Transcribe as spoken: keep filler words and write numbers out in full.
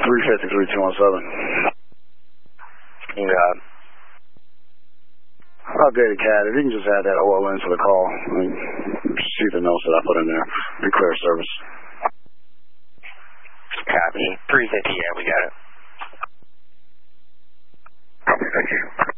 three fifty-three, two one seven. You got it. Updated Cat, if you can just add that O L into the call, and see the notes that I put in there. Declare service. Copy. three fifty, yeah, we got it. Copy, thank you.